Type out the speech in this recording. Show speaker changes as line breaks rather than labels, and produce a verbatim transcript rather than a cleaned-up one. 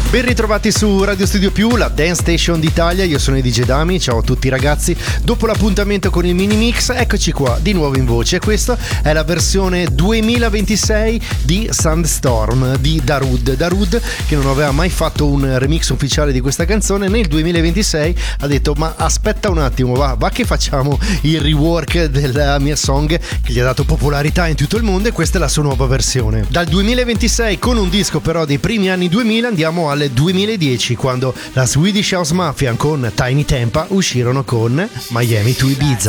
Ben ritrovati su Radio Studio Più, la Dance Station d'Italia. Io sono i D J Dami, ciao a tutti ragazzi. Dopo l'appuntamento con il mini mix, eccoci qua di nuovo in voce. Questa è la versione duemilaventisei di Sandstorm di Darude. Darude, che non aveva mai fatto un remix ufficiale di questa canzone, nel duemilaventisei ha detto: ma aspetta un attimo, va, va che facciamo il rework della mia song che gli ha dato popolarità in tutto il mondo, e questa è la sua nuova versione. Dal duemilaventisei, con un disco però dei primi anni duemila, andiamo al duemiladieci, quando la Swedish House Mafia con Tiny Tempa uscirono con Miami to Ibiza.